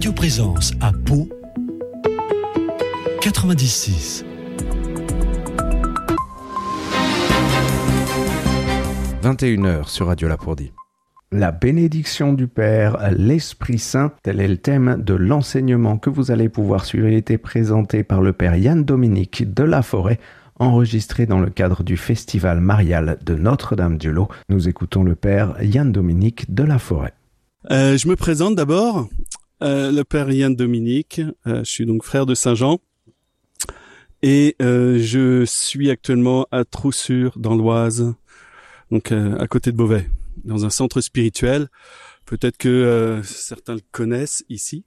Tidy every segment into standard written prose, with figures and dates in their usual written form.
Radio Présence à Pau, 96. 21h sur Radio Lapourdie. La bénédiction du Père, l'Esprit Saint, tel est le thème de l'enseignement que vous allez pouvoir suivre. Il était présenté par le Père Yann-Dominique de la Forêt, enregistré dans le cadre du Festival marial de Notre-Dame-du-Lot. Nous écoutons le Père Yann-Dominique de la Forêt. Je me présente d'abord, le Père Yann-Dominique, je suis donc frère de Saint-Jean, et je suis actuellement à Troussure, dans l'Oise, donc à côté de Beauvais, dans un centre spirituel. Peut-être que certains le connaissent ici.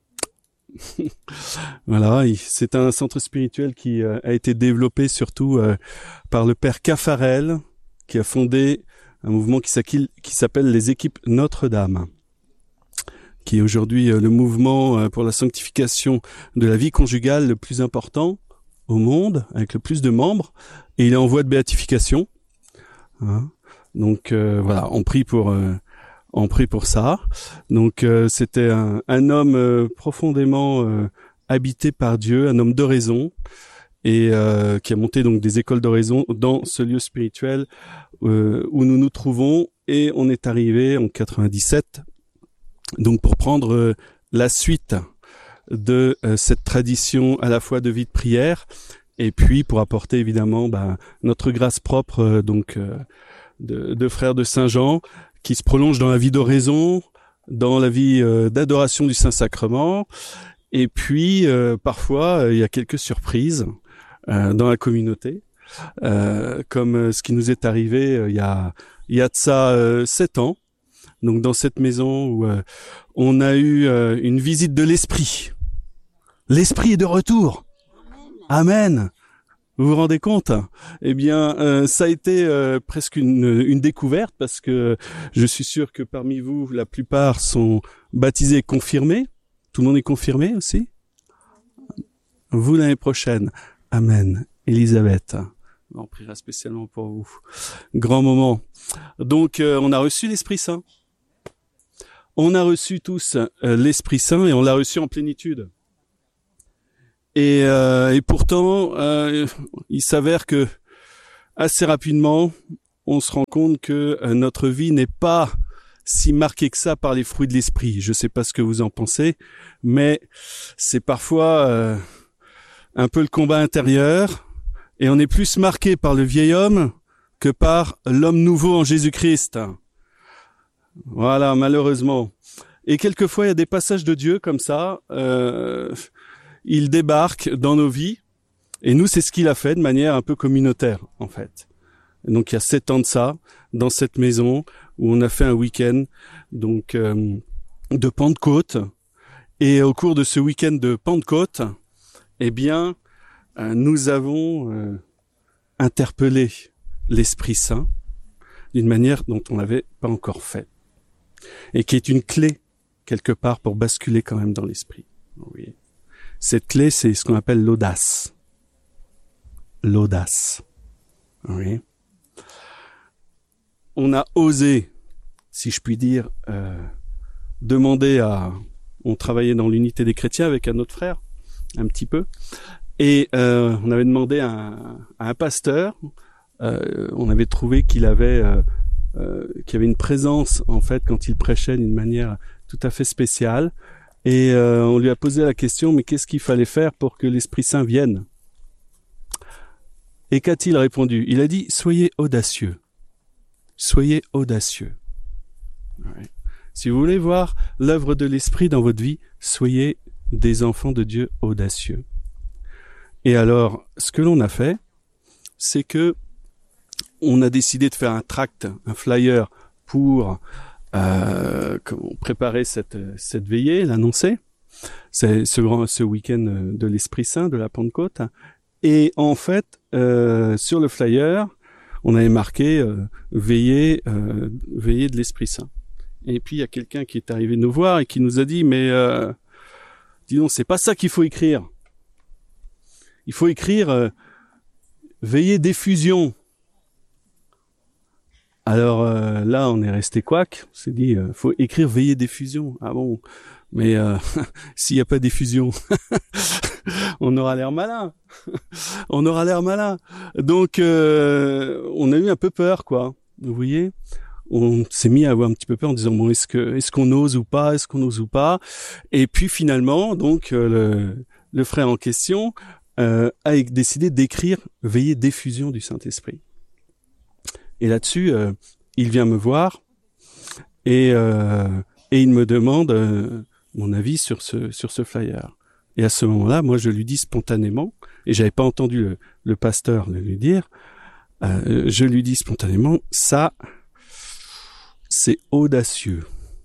Voilà, c'est un centre spirituel qui a été développé surtout par le Père Caffarel, qui a fondé un mouvement qui s'appelle les Équipes Notre-Dame, qui est aujourd'hui le mouvement pour la sanctification de la vie conjugale le plus important au monde, avec le plus de membres, et il est en voie de béatification. Hein. Donc voilà, on prie pour ça. Donc c'était un homme profondément habité par Dieu, un homme de raison, et qui a monté donc des écoles de raison dans ce lieu spirituel où nous nous trouvons. Et on est arrivé en 97, donc pour prendre la suite de cette tradition à la fois de vie de prière, et puis pour apporter évidemment notre grâce propre de frères de Saint-Jean, qui se prolonge dans la vie d'oraison, dans la vie d'adoration du Saint-Sacrement, et puis parfois il y a quelques surprises dans la communauté, comme ce qui nous est arrivé il y a de ça 7 ans, donc dans cette maison où on a eu une visite de l'Esprit. L'Esprit est de retour. Amen. Vous vous rendez compte ? Eh bien, ça a été presque une découverte, parce que je suis sûr que parmi vous, la plupart sont baptisés et confirmés. Tout le monde est confirmé aussi ? Vous, l'année prochaine. Amen. Elisabeth, on priera spécialement pour vous. Grand moment. Donc, on a reçu l'Esprit Saint. On a reçu tous l'Esprit Saint, et on l'a reçu en plénitude. Et pourtant, il s'avère que assez rapidement, on se rend compte que notre vie n'est pas si marquée que ça par les fruits de l'esprit. Je ne sais pas ce que vous en pensez, mais c'est parfois un peu le combat intérieur, et on est plus marqué par le vieil homme que par l'homme nouveau en Jésus-Christ. Voilà, malheureusement. Et quelquefois, il y a des passages de Dieu comme ça. Il débarque dans nos vies, et nous, c'est ce qu'il a fait de manière un peu communautaire, en fait. Et donc, il y a 7 ans de ça, dans cette maison, où on a fait un week-end donc de Pentecôte. Et au cours de ce week-end de Pentecôte, eh bien, nous avons interpellé l'Esprit Saint d'une manière dont on n'avait pas encore fait, et qui est une clé, quelque part, pour basculer quand même dans l'Esprit. Oui. Cette clé, c'est ce qu'on appelle l'audace. L'audace. Oui. On a osé, si je puis dire, demander on travaillait dans l'unité des chrétiens avec un autre frère, un petit peu, et on avait demandé à un pasteur, on avait trouvé qu'il y avait une présence, en fait, quand il prêchait d'une manière tout à fait spéciale. Et on lui a posé la question, mais qu'est-ce qu'il fallait faire pour que l'Esprit Saint vienne ? Et qu'a-t-il répondu ? Il a dit, soyez audacieux. Soyez audacieux. Ouais. Si vous voulez voir l'œuvre de l'Esprit dans votre vie, soyez des enfants de Dieu audacieux. Et alors, ce que l'on a fait, c'est que on a décidé de faire un tract, un flyer pour préparer cette veillée, l'annoncer. C'est ce week-end de l'Esprit Saint, de la Pentecôte. Et en fait, sur le flyer, on avait marqué veillée de l'Esprit Saint. Et puis il y a quelqu'un qui est arrivé nous voir et qui nous a dit, mais dis donc, c'est pas ça qu'il faut écrire. Il faut écrire veillée d'effusion. Alors là, on est resté couac. On s'est dit, faut écrire veillée d'effusion. Ah bon, mais s'il n'y a pas d'effusion, on aura l'air malin. On aura l'air malin. Donc, on a eu un peu peur, quoi. Vous voyez, on s'est mis à avoir un petit peu peur en disant bon, est-ce qu'on ose ou pas, est-ce qu'on ose ou pas. Et puis finalement, donc le frère en question a décidé d'écrire veillée d'effusion du Saint-Esprit. Et là-dessus, il vient me voir et il me demande mon avis sur ce flyer. Et à ce moment-là, moi, je lui dis spontanément, et j'avais pas entendu le pasteur le lui dire, je lui dis spontanément, ça, c'est audacieux.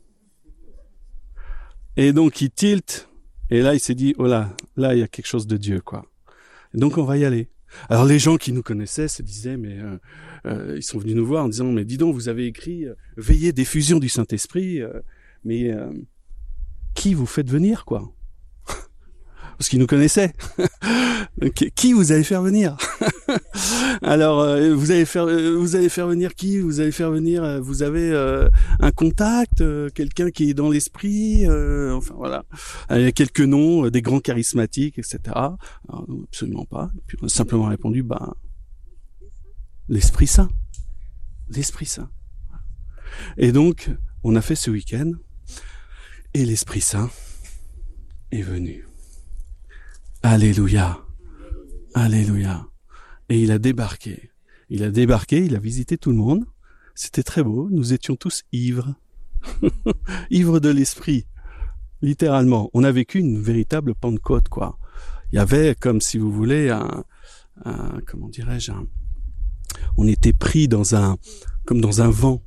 Et donc, il tilte, et là, il s'est dit, oh là, il y a quelque chose de Dieu, quoi. Et donc, on va y aller. Alors, les gens qui nous connaissaient se disaient, mais ils sont venus nous voir en disant, mais dis donc, vous avez écrit veillée d'effusion du Saint-Esprit, mais qui vous faites venir, quoi? Parce qu'ils nous connaissaient. Qui vous allez faire venir? Alors, vous allez faire venir qui? Vous allez faire venir, vous avez un contact, quelqu'un qui est dans l'esprit, enfin voilà. Il y a quelques noms, des grands charismatiques, etc. Alors, absolument pas. Et puis on a simplement répondu, l'Esprit Saint. L'Esprit Saint. Et donc, on a fait ce week-end, et l'Esprit Saint est venu. Alléluia. Alléluia. Et il a débarqué. Il a visité tout le monde. C'était très beau. Nous étions tous ivres. Ivres de l'esprit. Littéralement. On a vécu une véritable Pentecôte, quoi. Il y avait, comme si vous voulez, comment dirais-je, on était pris comme dans un vent.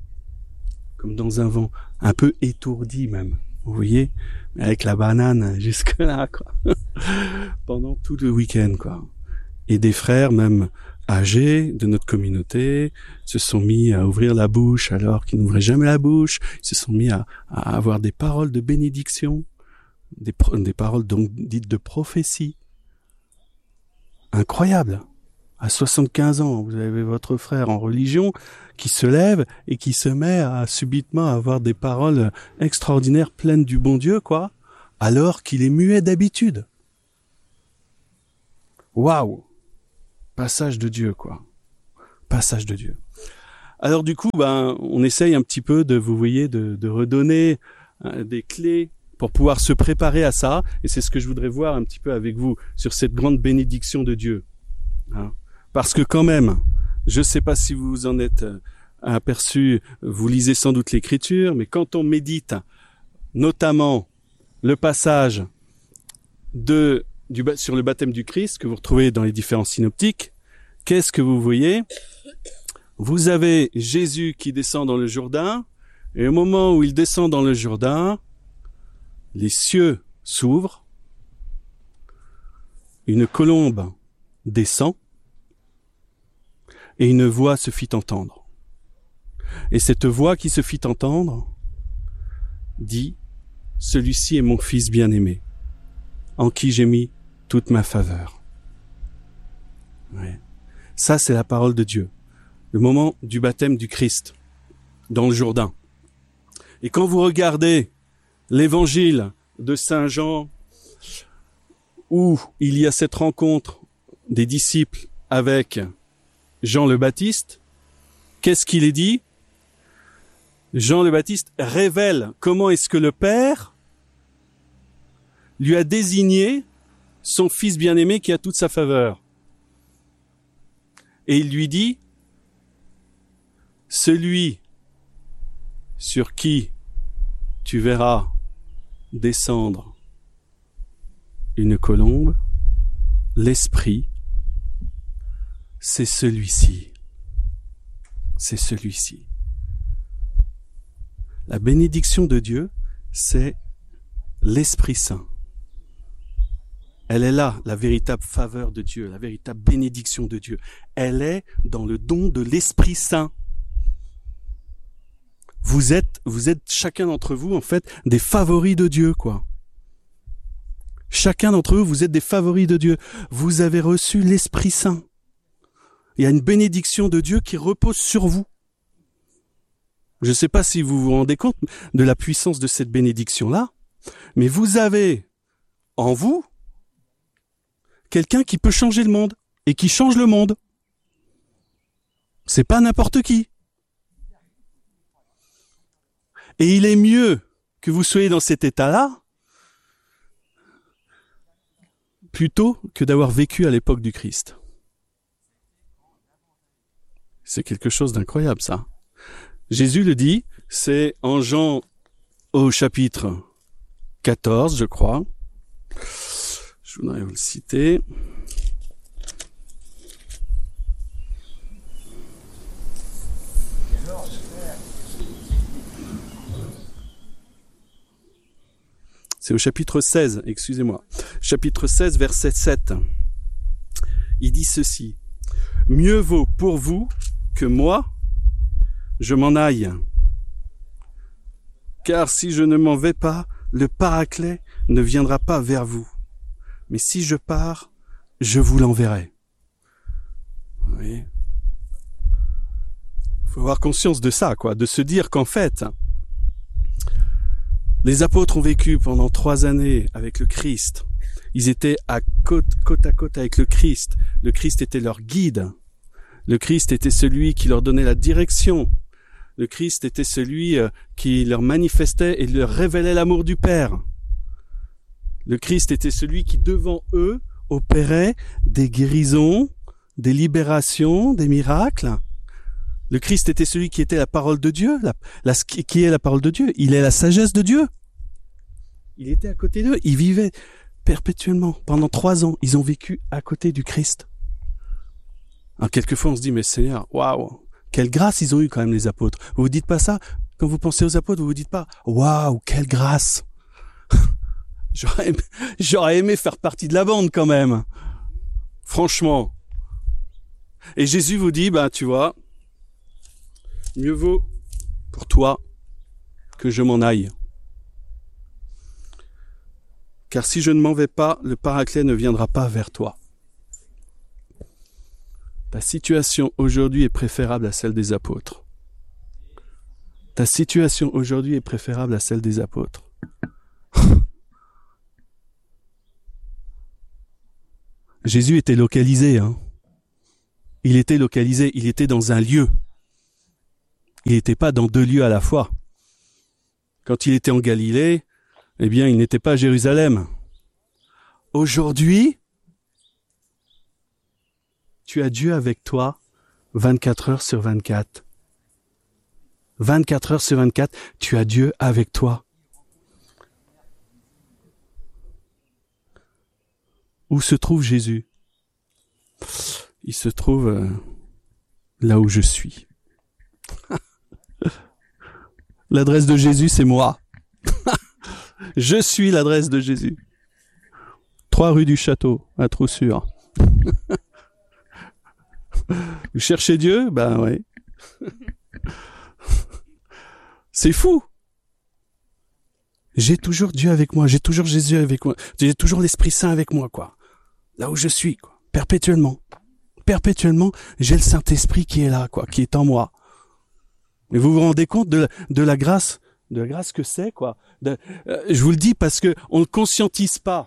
Un peu étourdi même. Vous voyez, avec la banane jusque là, quoi. Pendant tout le week-end, quoi. Et des frères, même âgés de notre communauté, se sont mis à ouvrir la bouche alors qu'ils n'ouvraient jamais la bouche. Ils se sont mis à avoir des paroles de bénédiction, des paroles donc dites de prophétie. Incroyable. À 75 ans, vous avez votre frère en religion qui se lève et qui se met à subitement avoir des paroles extraordinaires pleines du bon Dieu, quoi, alors qu'il est muet d'habitude. Waouh! Passage de Dieu, quoi. Passage de Dieu. Alors du coup, on essaye un petit peu de redonner des clés pour pouvoir se préparer à ça, et c'est ce que je voudrais voir un petit peu avec vous sur cette grande bénédiction de Dieu. Hein? Parce que quand même, je ne sais pas si vous vous en êtes aperçu, vous lisez sans doute l'Écriture, mais quand on médite, notamment le passage sur le baptême du Christ, que vous retrouvez dans les différents synoptiques, qu'est-ce que vous voyez? Vous avez Jésus qui descend dans le Jourdain, et au moment où il descend dans le Jourdain, les cieux s'ouvrent, une colombe descend, et une voix se fit entendre. Et cette voix qui se fit entendre dit, « Celui-ci est mon fils bien-aimé, en qui j'ai mis toute ma faveur. » Ouais. Ça, c'est la parole de Dieu. Le moment du baptême du Christ, dans le Jourdain. Et quand vous regardez l'évangile de Saint Jean, où il y a cette rencontre des disciples avec Jean le Baptiste, qu'est-ce qu'il est dit? Jean le Baptiste révèle comment est-ce que le Père lui a désigné son fils bien-aimé qui a toute sa faveur. Et il lui dit, celui sur qui tu verras descendre une colombe, l'Esprit, c'est celui-ci. C'est celui-ci. La bénédiction de Dieu, c'est l'Esprit Saint. Elle est là, la véritable faveur de Dieu, la véritable bénédiction de Dieu. Elle est dans le don de l'Esprit Saint. Vous êtes chacun d'entre vous, en fait, des favoris de Dieu, quoi. Chacun d'entre vous, vous êtes des favoris de Dieu. Vous avez reçu l'Esprit Saint. Il y a une bénédiction de Dieu qui repose sur vous. Je ne sais pas si vous vous rendez compte de la puissance de cette bénédiction-là, mais vous avez en vous quelqu'un qui peut changer le monde et qui change le monde. C'est pas n'importe qui. Et il est mieux que vous soyez dans cet état-là plutôt que d'avoir vécu à l'époque du Christ. C'est quelque chose d'incroyable, ça. Jésus le dit, c'est en Jean au chapitre 14, je crois. Je voudrais vous le citer. C'est au chapitre 16, excusez-moi. Chapitre 16, verset 7. Il dit ceci. « Mieux vaut pour vous que moi, je m'en aille. Car si je ne m'en vais pas, le Paraclet ne viendra pas vers vous. Mais si je pars, je vous l'enverrai. » Vous voyez ? Il faut avoir conscience de ça, quoi, de se dire qu'en fait, les apôtres ont vécu pendant 3 années avec le Christ. Ils étaient côte à côte avec le Christ. Le Christ était leur guide. Le Christ était celui qui leur donnait la direction. Le Christ était celui qui leur manifestait et leur révélait l'amour du Père. Le Christ était celui qui, devant eux, opérait des guérisons, des libérations, des miracles. Le Christ était celui qui était la parole de Dieu. Qui est la parole de Dieu ? Il est la sagesse de Dieu. Il était à côté d'eux. Ils vivaient perpétuellement. Pendant 3 ans, ils ont vécu à côté du Christ. Alors, quelquefois, on se dit, mais Seigneur, waouh, quelle grâce ils ont eu quand même, les apôtres. Vous vous dites pas ça? Quand vous pensez aux apôtres, vous vous dites pas, waouh, quelle grâce. J'aurais aimé faire partie de la bande quand même. Franchement. Et Jésus vous dit, tu vois, mieux vaut pour toi que je m'en aille. Car si je ne m'en vais pas, le Paraclet ne viendra pas vers toi. Ta situation aujourd'hui est préférable à celle des apôtres. Ta situation aujourd'hui est préférable à celle des apôtres. Jésus était localisé, Il était localisé, il était dans un lieu. Il n'était pas dans 2 lieux à la fois. Quand il était en Galilée, il n'était pas à Jérusalem. Aujourd'hui, tu as Dieu avec toi 24 heures sur 24. 24 heures sur 24, tu as Dieu avec toi. Où se trouve Jésus ? Il se trouve là où je suis. L'adresse de Jésus, c'est moi. Je suis l'adresse de Jésus. 3 rue du Château, à Troussure. Vous cherchez Dieu ? Oui. C'est fou. J'ai toujours Dieu avec moi, j'ai toujours Jésus avec moi, j'ai toujours l'Esprit Saint avec moi, quoi. Là où je suis, quoi. Perpétuellement. Perpétuellement, j'ai le Saint-Esprit qui est là, quoi, qui est en moi. Et vous vous rendez compte de la grâce que c'est, quoi. Je vous le dis parce que on ne conscientise pas.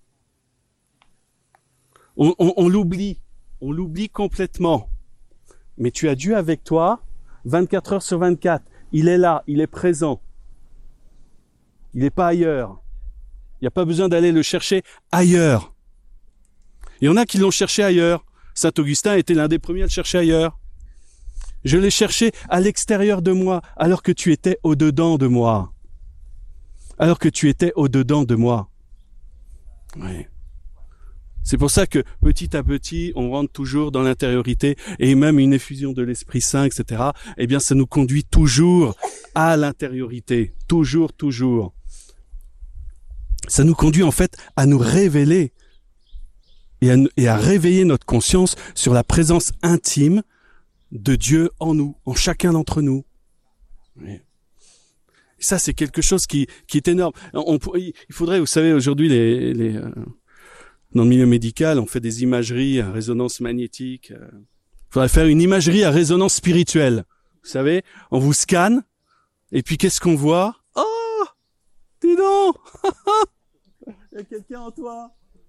On l'oublie. On l'oublie complètement. Mais tu as Dieu avec toi, 24 heures sur 24. Il est là, il est présent. Il n'est pas ailleurs. Il n'y a pas besoin d'aller le chercher ailleurs. Il y en a qui l'ont cherché ailleurs. Saint Augustin était l'un des premiers à le chercher ailleurs. Je l'ai cherché à l'extérieur de moi, alors que tu étais au-dedans de moi. Alors que tu étais au-dedans de moi. Oui. C'est pour ça que petit à petit, on rentre toujours dans l'intériorité et même une effusion de l'Esprit Saint, etc. Ça nous conduit toujours à l'intériorité. Toujours, toujours. Ça nous conduit en fait à nous révéler et à réveiller notre conscience sur la présence intime de Dieu en nous, en chacun d'entre nous. Oui. Et ça, c'est quelque chose qui est énorme. Il faudrait, vous savez, aujourd'hui, dans le milieu médical, on fait des imageries à résonance magnétique. Il faudrait faire une imagerie à résonance spirituelle. Vous savez, on vous scanne Et puis qu'est-ce qu'on voit? Oh, dis donc, il y a quelqu'un en toi.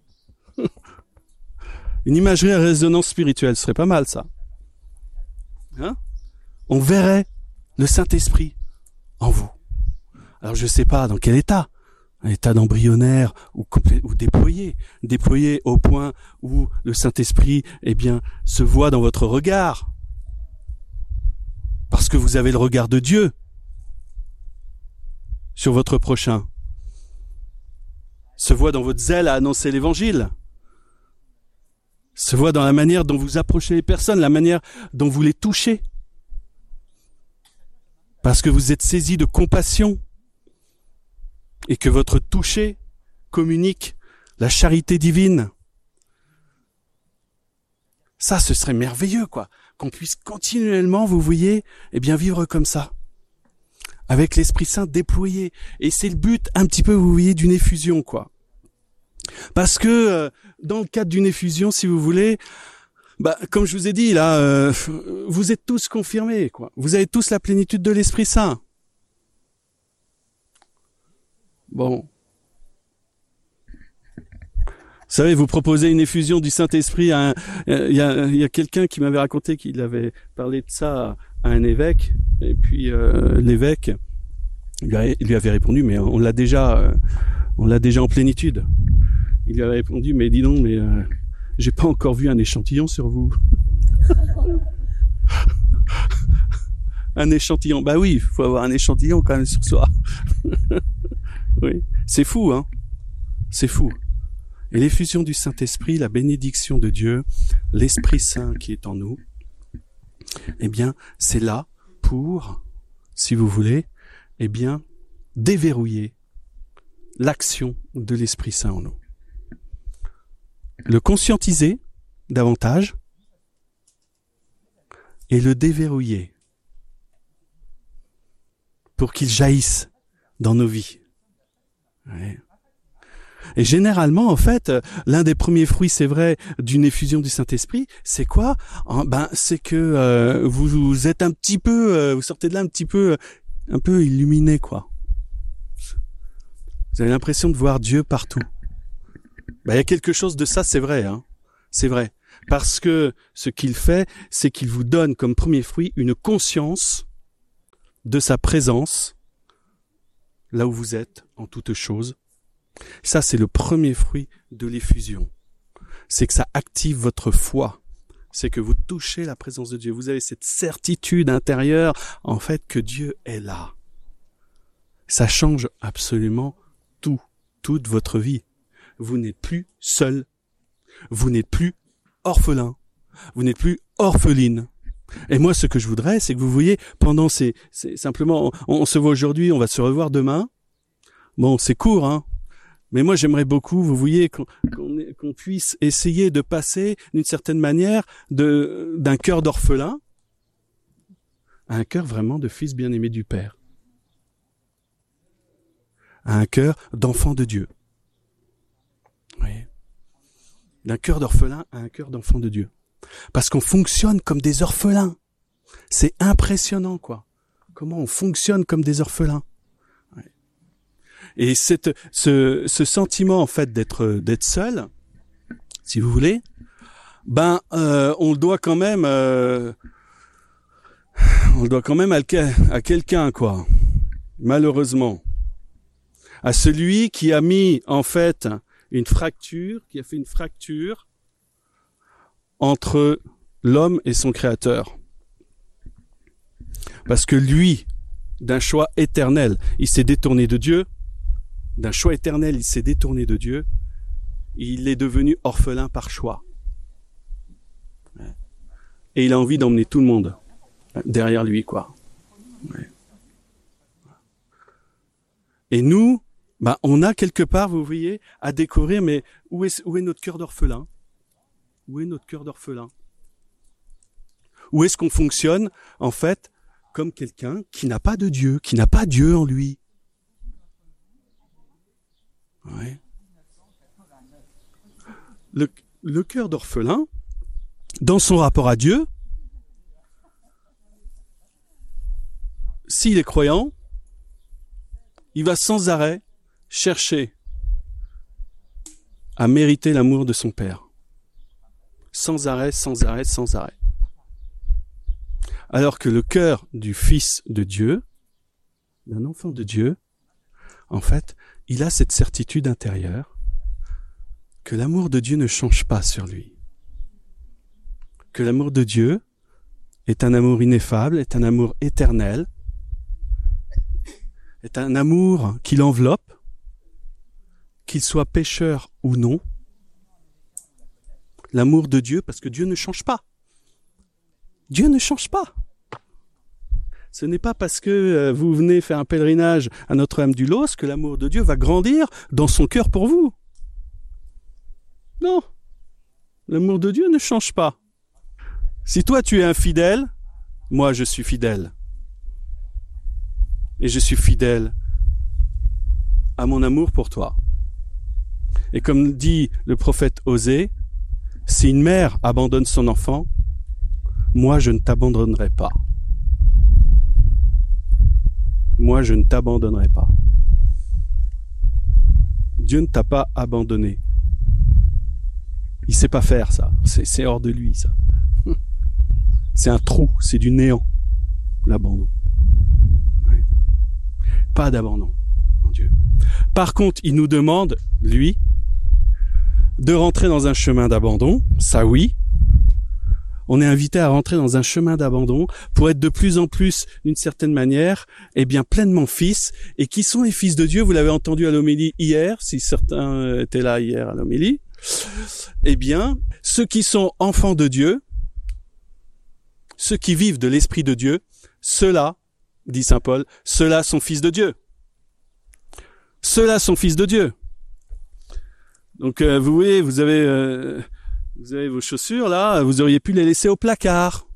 Une imagerie à résonance spirituelle, ce serait pas mal ça. Hein? On verrait le Saint-Esprit en vous. Alors je sais pas dans quel état, un état d'embryonnaire ou déployé au point où le Saint-Esprit, se voit dans votre regard. Parce que vous avez le regard de Dieu sur votre prochain. Se voit dans votre zèle à annoncer l'évangile. Se voit dans la manière dont vous approchez les personnes, la manière dont vous les touchez. Parce que vous êtes saisi de compassion et que votre toucher communique la charité divine. Ça, ce serait merveilleux, quoi. Qu'on puisse continuellement, vous voyez, vivre comme ça. Avec l'Esprit Saint déployé. Et c'est le but, un petit peu, vous voyez, d'une effusion, quoi. Parce que, dans le cadre d'une effusion, si vous voulez, comme je vous ai dit, là, vous êtes tous confirmés, quoi. Vous avez tous la plénitude de l'Esprit Saint. Bon. Vous savez, vous proposez une effusion du Saint-Esprit à il y a quelqu'un qui m'avait raconté qu'il avait parlé de ça à un évêque, et puis l'évêque lui avait répondu, mais on l'a déjà en plénitude. Il lui avait répondu, mais dis donc, mais j'ai pas encore vu un échantillon sur vous. Un échantillon, bah oui, il faut avoir un échantillon quand même sur soi. Oui, c'est fou, hein. C'est fou. Et l'effusion du Saint-Esprit, la bénédiction de Dieu, l'Esprit Saint qui est en nous, c'est là pour, si vous voulez, déverrouiller l'action de l'Esprit Saint en nous. Le conscientiser davantage et le déverrouiller pour qu'il jaillisse dans nos vies. Ouais. Et généralement, en fait, l'un des premiers fruits, c'est vrai, d'une effusion du Saint-Esprit, c'est quoi? C'est que vous êtes un petit peu, vous sortez de là un peu illuminé, quoi. Vous avez l'impression de voir Dieu partout. Il y a quelque chose de ça, c'est vrai, hein. C'est vrai. Parce que ce qu'il fait, c'est qu'il vous donne comme premier fruit une conscience de sa présence là où vous êtes, en toutes choses. Ça, c'est le premier fruit de l'effusion. C'est que ça active votre foi. C'est que vous touchez la présence de Dieu. Vous avez cette certitude intérieure, en fait, que Dieu est là. Ça change absolument tout, toute votre vie. Vous n'êtes plus seul. Vous n'êtes plus orphelin. Vous n'êtes plus orpheline. Et moi, ce que je voudrais, c'est que vous voyez, pendant c'est simplement, on se voit aujourd'hui, on va se revoir demain. Bon, c'est court, hein. Mais moi, j'aimerais beaucoup, vous voyez, qu'on puisse essayer de passer, d'une certaine manière, d'un cœur d'orphelin à un cœur vraiment de fils bien-aimé du Père. À un cœur d'enfant de Dieu. Oui. D'un cœur d'orphelin à un cœur d'enfant de Dieu. Parce qu'on fonctionne comme des orphelins. C'est impressionnant, quoi. Comment on fonctionne comme des orphelins. Ouais. Et ce sentiment, en fait, d'être seul, si vous voulez, on le doit quand même, à quelqu'un, quoi. Malheureusement. À celui qui a mis, en fait, qui a fait une fracture entre l'homme et son Créateur. Parce que lui, d'un choix éternel, il s'est détourné de Dieu. D'un choix éternel, il s'est détourné de Dieu. Il est devenu orphelin par choix. Et il a envie d'emmener tout le monde derrière lui, quoi. Et nous, on a quelque part, vous voyez, à découvrir, mais où est notre cœur d'orphelin? Où est notre cœur d'orphelin? Où est-ce qu'on fonctionne, en fait, comme quelqu'un qui n'a pas de Dieu, qui n'a pas Dieu en lui? Ouais. Le cœur d'orphelin, dans son rapport à Dieu, s'il est croyant, il va sans arrêt chercher à mériter l'amour de son Père. Sans arrêt, sans arrêt, sans arrêt. Alors que le cœur du Fils de Dieu, d'un enfant de Dieu, en fait, il a cette certitude intérieure que l'amour de Dieu ne change pas sur lui. Que l'amour de Dieu est un amour ineffable, est un amour éternel, est un amour qui l'enveloppe, qu'il soit pécheur ou non. L'amour de Dieu, parce que Dieu ne change pas. Dieu ne change pas. Ce n'est pas parce que vous venez faire un pèlerinage à Notre-Dame-du-Los que l'amour de Dieu va grandir dans son cœur pour vous. Non. L'amour de Dieu ne change pas. Si toi tu es infidèle, moi je suis fidèle. Et je suis fidèle à mon amour pour toi. Et comme dit le prophète Osée, si une mère abandonne son enfant, moi je ne t'abandonnerai pas. Moi je ne t'abandonnerai pas. Dieu ne t'a pas abandonné. Il sait pas faire ça. C'est hors de lui ça. C'est un trou, c'est du néant, l'abandon. Ouais. Pas d'abandon, mon Dieu. Par contre, il nous demande, lui, de rentrer dans un chemin d'abandon, ça oui. On est invité à rentrer dans un chemin d'abandon pour être de plus en plus, d'une certaine manière, pleinement fils. Et qui sont les fils de Dieu? Vous l'avez entendu à l'homélie hier, si certains étaient là hier à l'homélie. Ceux qui sont enfants de Dieu, ceux qui vivent de l'Esprit de Dieu, ceux-là, dit saint Paul, ceux-là sont fils de Dieu. Ceux-là sont fils de Dieu. Donc vous voyez, vous avez vos chaussures là, vous auriez pu les laisser au placard.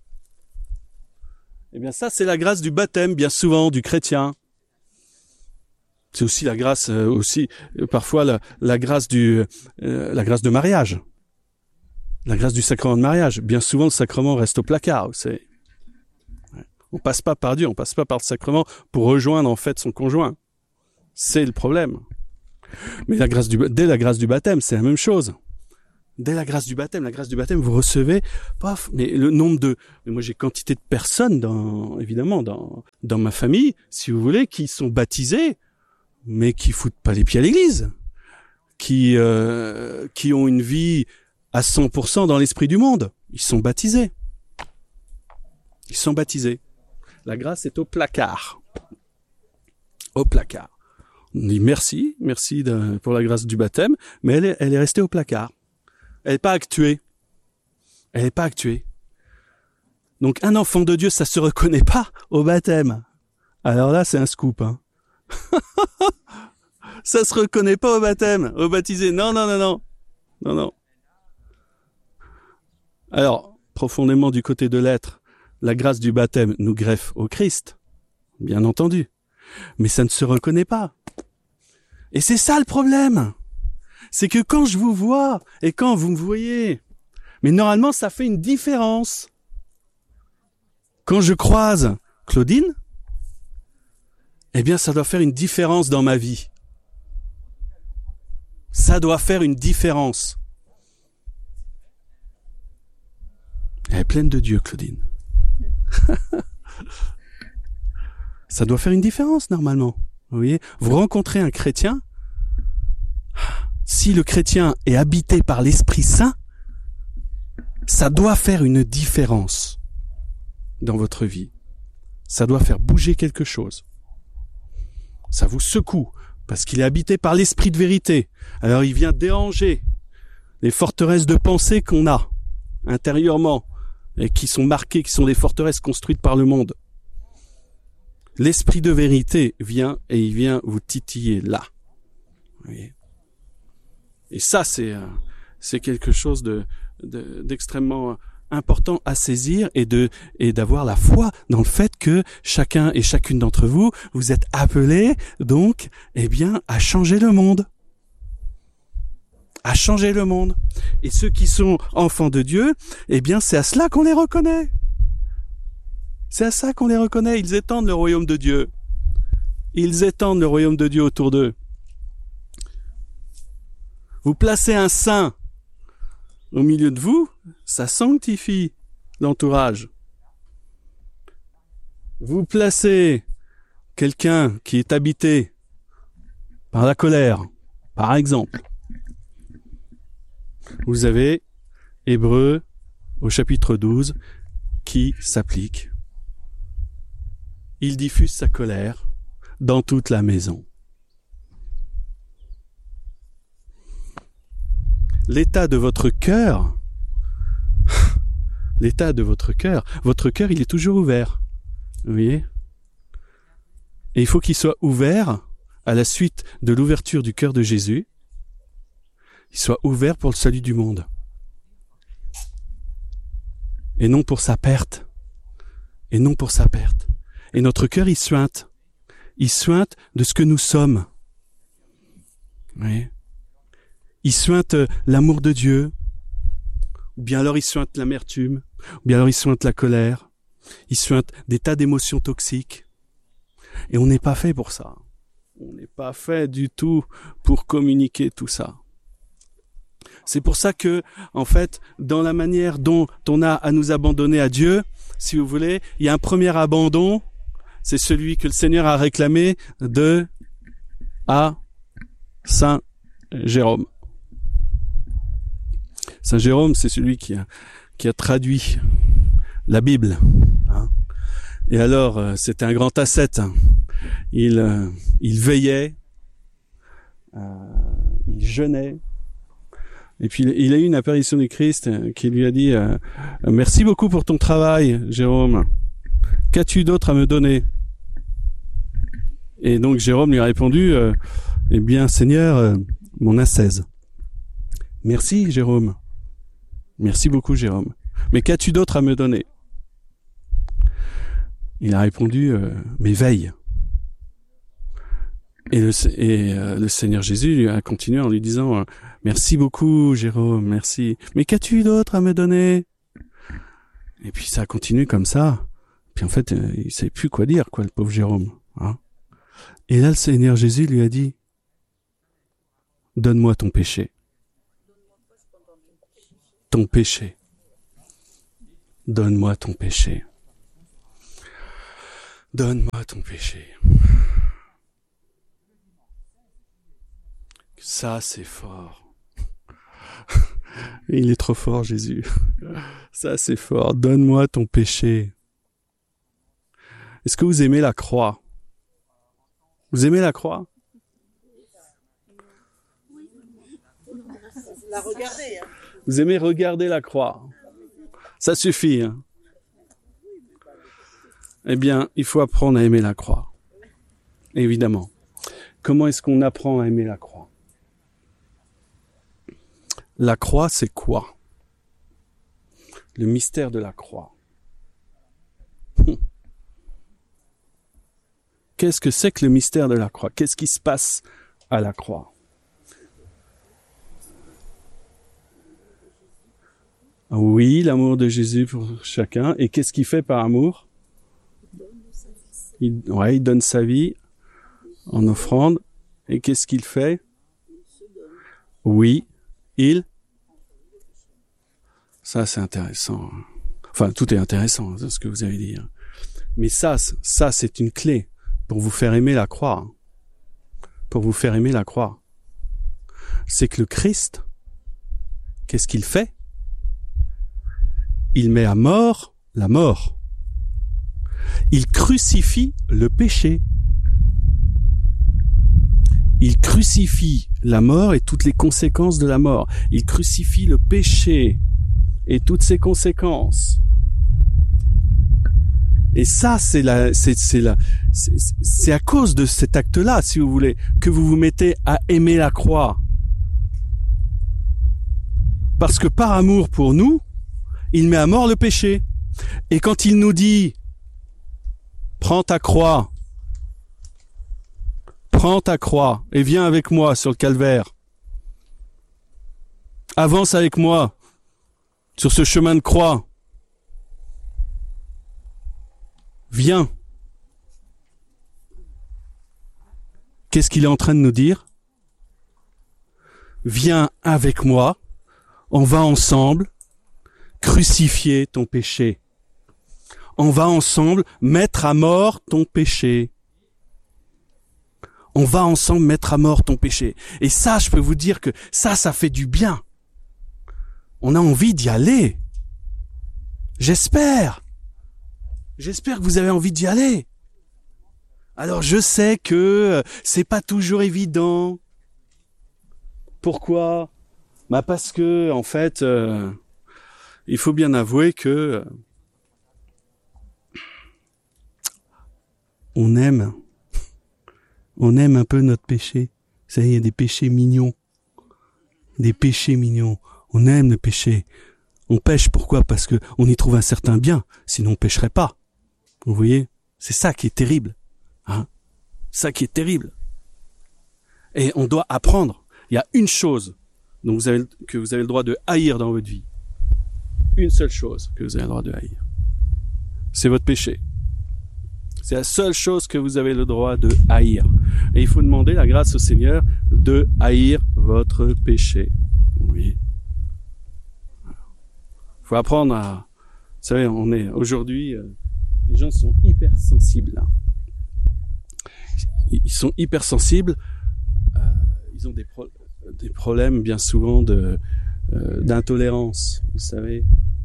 Ça c'est la grâce du baptême, bien souvent, du chrétien. C'est aussi la grâce, parfois la grâce la grâce de mariage. La grâce du sacrement de mariage. Bien souvent, le sacrement reste au placard. On passe pas par Dieu, on passe pas par le sacrement pour rejoindre en fait son conjoint. C'est le problème. Mais dès la grâce du baptême, c'est la même chose. Dès la grâce du baptême, vous recevez, mais le nombre mais moi j'ai quantité de personnes dans ma famille, si vous voulez, qui sont baptisées, mais qui foutent pas les pieds à l'église, qui ont une vie à 100% dans l'esprit du monde. Ils sont baptisés. La grâce est au placard. Au placard. On dit merci pour la grâce du baptême, mais elle est restée au placard. Elle n'est pas actuée. Donc un enfant de Dieu, ça se reconnaît pas au baptême. Alors là, c'est un scoop. Hein. Ça se reconnaît pas au baptême, au baptisé. Non. Alors, profondément du côté de l'être, la grâce du baptême nous greffe au Christ, bien entendu. Mais ça ne se reconnaît pas. Et c'est ça le problème. C'est que quand je vous vois et quand vous me voyez, mais normalement ça fait une différence. Quand je croise Claudine, ça doit faire une différence dans ma vie. Ça doit faire une différence. Elle est pleine de Dieu, Claudine. Ça doit faire une différence, normalement. Vous voyez, vous rencontrez un chrétien, si le chrétien est habité par l'Esprit Saint, ça doit faire une différence dans votre vie. Ça doit faire bouger quelque chose. Ça vous secoue, parce qu'il est habité par l'Esprit de vérité. Alors il vient déranger les forteresses de pensée qu'on a intérieurement, et qui sont marquées, qui sont des forteresses construites par le monde. L'Esprit de vérité vient et il vient vous titiller là. Vous voyez ? Et ça, c'est quelque chose d'extrêmement important à saisir et d'avoir la foi dans le fait que chacun et chacune d'entre vous, vous êtes appelés donc, à changer le monde. À changer le monde. Et ceux qui sont enfants de Dieu, c'est à cela qu'on les reconnaît. C'est à ça qu'on les reconnaît. Ils étendent le royaume de Dieu. ils étendent le royaume de Dieu autour d'eux. Vous placez un saint au milieu de vous, ça sanctifie l'entourage. Vous placez quelqu'un qui est habité par la colère, par exemple. Vous avez Hébreux au chapitre 12 qui s'applique. Il diffuse sa colère dans toute la maison. L'état de votre cœur, votre cœur, il est toujours ouvert. Vous voyez ? Et il faut qu'il soit ouvert à la suite de l'ouverture du cœur de Jésus. Il soit ouvert pour le salut du monde. Et non pour sa perte. Et non pour sa perte. Et notre cœur, il suinte. Il suinte de ce que nous sommes. Vous voyez ? Il suinte l'amour de Dieu, ou bien alors il suinte l'amertume, ou bien alors il suinte la colère, il suinte des tas d'émotions toxiques. Et on n'est pas fait pour ça. On n'est pas fait du tout pour communiquer tout ça. C'est pour ça que, en fait, dans la manière dont on a à nous abandonner à Dieu, si vous voulez, il y a un premier abandon, c'est celui que le Seigneur a réclamé à Saint Jérôme. Saint Jérôme, c'est celui qui a traduit la Bible. Hein. Et alors, c'était un grand ascète. Hein. Il veillait, il jeûnait. Et puis, il a eu une apparition du Christ qui lui a dit « Merci beaucoup pour ton travail, Jérôme. Qu'as-tu d'autre à me donner ?» Et donc, Jérôme lui a répondu « Eh bien, Seigneur, mon ascèse. » « Merci, Jérôme. Merci beaucoup, Jérôme. Mais qu'as-tu d'autre à me donner ?» Il a répondu « Mes veilles. » Et le Seigneur Jésus lui a continué en lui disant « Merci beaucoup, Jérôme, merci. Mais qu'as-tu d'autre à me donner ?» Et puis ça a continué comme ça. Puis en fait, il savait plus quoi dire, le pauvre Jérôme. Hein. Et là, le Seigneur Jésus lui a dit « Donne-moi ton péché. Ton péché. Donne-moi ton péché. Donne-moi ton péché. » Ça, c'est fort. Il est trop fort, Jésus. Ça, c'est fort. Donne-moi ton péché. Est-ce que vous aimez la croix? Vous aimez la croix? La regarder. Hein. Vous aimez regarder la croix? Ça suffit. Hein. Eh bien, il faut apprendre à aimer la croix. Évidemment. Comment est-ce qu'on apprend à aimer la croix? La croix, c'est quoi? Le mystère de la croix. Qu'est-ce que c'est que le mystère de la croix? Qu'est-ce qui se passe à la croix? Oui, l'amour de Jésus pour chacun. Et qu'est-ce qu'il fait par amour? Il donne sa vie en offrande. Et qu'est-ce qu'il fait? Oui, ça c'est intéressant. Enfin, tout est intéressant, c'est ce que vous avez dit. Mais ça c'est une clé pour vous faire aimer la croix. Pour vous faire aimer la croix. C'est que le Christ, qu'est-ce qu'il fait? Il met à mort la mort. Il crucifie le péché. Il crucifie la mort et toutes les conséquences de la mort. Il crucifie le péché et toutes ses conséquences. Et ça, c'est à cause de cet acte-là, si vous voulez, que vous vous mettez à aimer la croix. Parce que par amour pour nous, il met à mort le péché. Et quand il nous dit, prends ta croix et viens avec moi sur le calvaire. Avance avec moi sur ce chemin de croix. Viens. qu'est-ce qu'il est en train de nous dire? Viens avec moi, on va ensemble crucifier ton péché. On va ensemble mettre à mort ton péché. On va ensemble mettre à mort ton péché. Et ça, je peux vous dire que ça fait du bien. On a envie d'y aller. J'espère que vous avez envie d'y aller. Alors je sais que c'est pas toujours évident. Pourquoi? Parce que, en fait, il faut bien avouer que on aime un peu notre péché. Vous savez, il y a des péchés mignons. Des péchés mignons. On aime le péché. On pêche, pourquoi? Parce que on y trouve un certain bien. Sinon, on pêcherait pas. Vous voyez? C'est ça qui est terrible. Hein? Ça qui est terrible. Et on doit apprendre. Il y a une chose que vous avez le droit de haïr dans votre vie. Une seule chose que vous avez le droit de haïr. C'est votre péché. C'est la seule chose que vous avez le droit de haïr. Et il faut demander la grâce au Seigneur de haïr votre péché. Oui. Il faut apprendre à... Vous savez, aujourd'hui, les gens sont hypersensibles. Ils sont hypersensibles. Ils ont des problèmes bien souvent d'intolérance. Vous savez,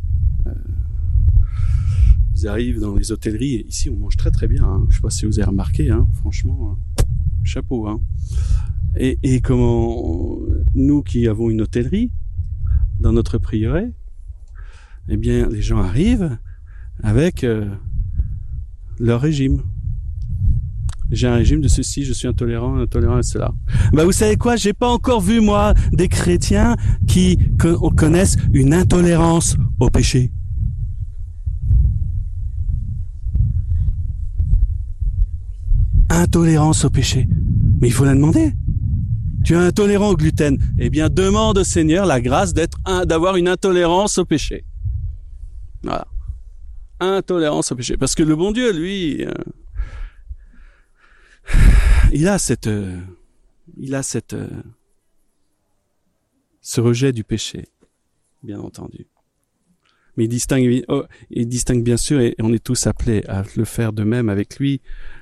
ils arrivent dans les hôtelleries et ici on mange très très bien. Hein. Je sais pas si vous avez remarqué, hein. Franchement, chapeau. Hein. Et comment nous qui avons une hôtellerie dans notre prieuré, eh bien les gens arrivent avec leur régime. J'ai un régime de ceci, je suis intolérant à cela. Vous savez quoi? J'ai pas encore vu, moi, des chrétiens qui connaissent une intolérance au péché. Intolérance au péché. Mais il faut la demander. Tu es intolérant au gluten. Eh bien, demande au Seigneur la grâce d'avoir une intolérance au péché. Voilà. Intolérance au péché. Parce que le bon Dieu, lui... Il a ce rejet du péché, bien entendu. Mais il distingue bien sûr, et on est tous appelés à le faire de même avec lui,